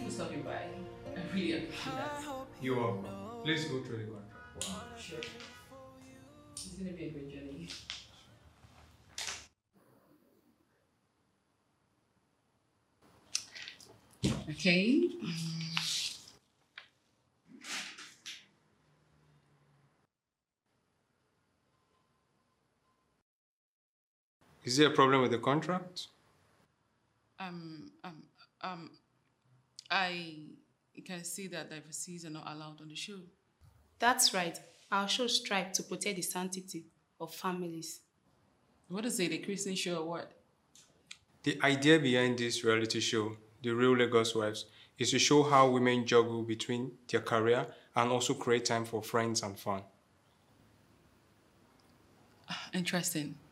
for stopping by. I really appreciate that. You're welcome. Let's go through the contract. Wow, sure. It's gonna be a great journey. Okay. Is there a problem with the contract? Um, um, um, I can see that divorcees are not allowed on the show. That's right. Our show strive to protect the sanctity of families. What is it, a Christian show or what? The idea behind this reality show, The Real Lagos Wives, is to show how women juggle between their career and also create time for friends and fun. Interesting.